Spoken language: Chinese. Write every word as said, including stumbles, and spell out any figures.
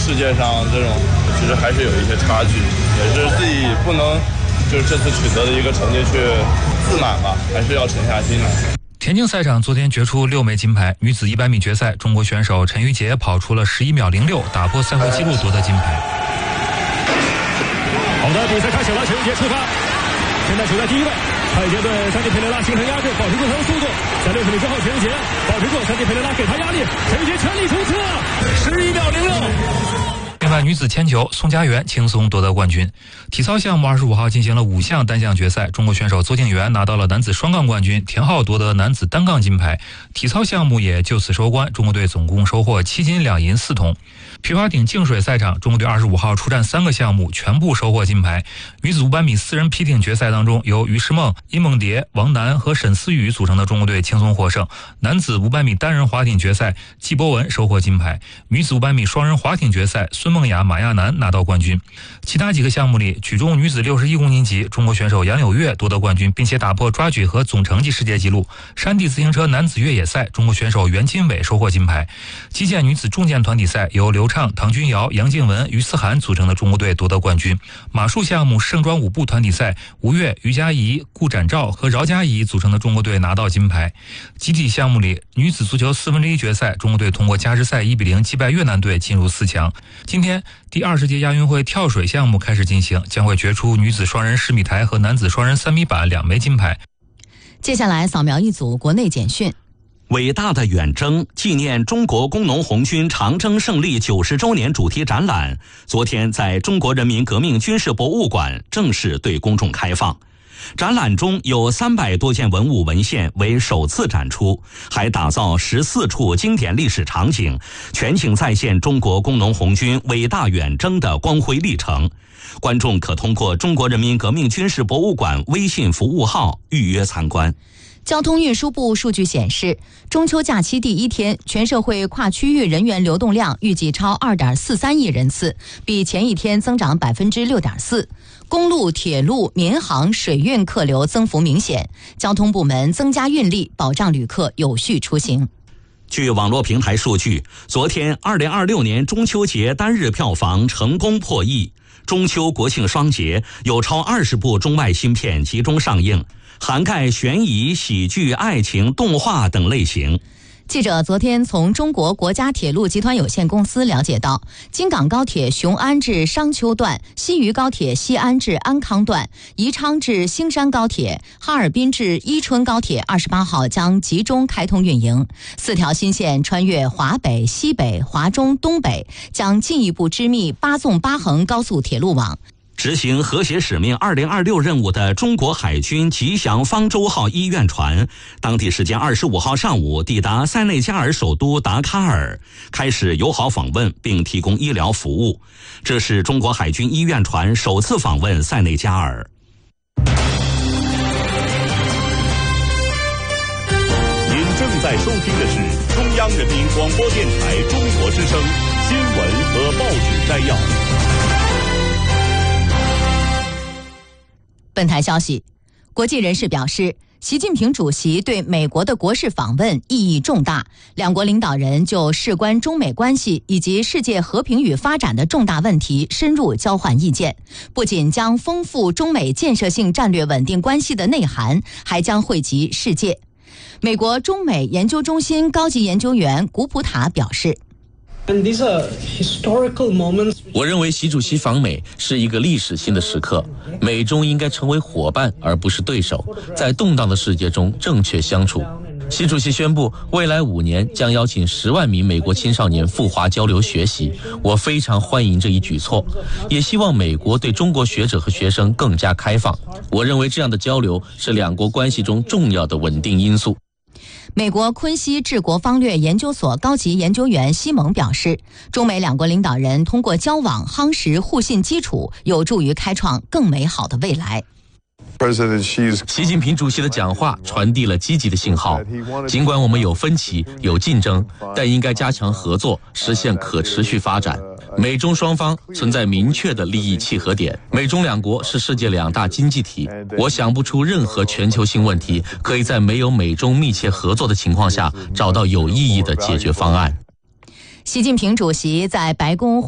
世界上这种其实还是有一些差距，也是自己不能就是这次取得的一个成绩去自满吧，还是要沉下心来。 田径赛场昨天决出六枚金牌，女子一百米决赛，中国选手陈芋洁跑出了十一秒零六，打破赛会纪录夺得金牌。 好的，比赛开始了，陈芋洁出发，现在处在第一位。蔡杰对山地佩雷拉形成压制，保持住他的速度。在六十米之后，陈芋洁保持住，山地佩雷拉给他压力，陈芋洁全力冲刺，十一秒零六。 另外，女子铅球，宋家媛轻松夺得冠军。体操项目二十五号进行了五项单项决赛，中国选手邹敬园拿到了男子双杠冠军，田浩夺得男子单杠金牌。体操项目也就此收官，中国队总共收获七金两银四铜。皮划艇净水赛场，中国队二十五号出战三个项目，全部收获金牌。女子五百米四人皮艇决赛当中，由于诗梦、殷梦蝶、王楠和沈思雨组成的中国队轻松获胜。男子五百米单人划艇决赛，季博文收获金牌。女子五百米双人划艇决赛，孙梦雅、马亚楠拿到冠军。其他几个项目里，举重女子六十一公斤级，中国选手杨柳月夺得冠军，并且打破抓举和总成绩世界纪录。山地自行车男子越野赛，中国选手袁金伟收获金牌。击剑女子重剑团体赛，由刘畅、唐君瑶、杨静文、于思涵组成的中国队夺得冠军。马术项目盛装舞步团体赛，吴越、于佳怡、顾展照和饶佳怡组成的中国队拿到金牌。集体项目里，女子足球四分之一决赛，中国队通过加时赛一比零击败越南队进入四强。今天第二十届亚运会跳水项目开始进行，将会决出女子双人十米台和男子双人三米板两枚金牌。 接下来扫描一组国内简讯。 伟大的远征纪念中国工农红军长征胜利九十周年主题展览，昨天在中国人民革命军事博物馆正式对公众开放。展览中有三百多件文物文献为首次展出，还打造十四处经典历史场景，全景再现中国工农红军伟大远征的光辉历程。观众可通过中国人民革命军事博物馆微信服务号预约参观。 交通运输部数据显示，中秋假期第一天，全社会跨区域人员流动量预计超 二点四三亿人次，比前一天增长 百分之六点四。公路、铁路、民航、水运客流增幅明显，交通部门增加运力，保障旅客有序出行。 据网络平台数据，昨天二零二六年中秋节单日票房成功破亿。中秋国庆双节有超二十部中外新片集中上映，涵盖悬疑、喜剧、爱情、动画等类型。 记者昨天从中国国家铁路集团有限公司了解到，京港高铁雄安至商丘段、西渝高铁西安至安康段、宜昌至兴山高铁、哈尔滨至伊春高铁二十八号将集中开通运营。四条新线穿越华北、西北、华中、东北，将进一步织密八纵八横高速铁路网。 执行和谐使命二零二六任务的中国海军吉祥方舟号医院船，当地时间二十五号上午抵达塞内加尔首都达喀尔，开始友好访问并提供医疗服务。这是中国海军医院船首次访问塞内加尔。 您正在收听的是中央人民广播电台中国之声新闻和报纸摘要。 本台消息，国际人士表示，习近平主席对美国的国事访问意义重大，两国领导人就事关中美关系以及世界和平与发展的重大问题深入交换意见，不仅将丰富中美建设性战略稳定关系的内涵，还将惠及世界。美国中美研究中心高级研究员古普塔表示， 我认为习主席访美是一个历史性的时刻，美中应该成为伙伴而不是对手，在动荡的世界中正确相处。习主席宣布，未来五年将邀请十万名美国青少年赴华交流学习，我非常欢迎这一举措，也希望美国对中国学者和学生更加开放。我认为这样的交流是两国关系中重要的稳定因素。 美国昆西治国方略研究所高级研究员西蒙表示，中美两国领导人通过交往夯实互信基础，有助于开创更美好的未来。 习近平主席的讲话传递了积极的信号，尽管我们有分歧、有竞争，但应该加强合作，实现可持续发展。美中双方存在明确的利益契合点，美中两国是世界两大经济体，我想不出任何全球性问题可以在没有美中密切合作的情况下找到有意义的解决方案。 习近平主席在白宫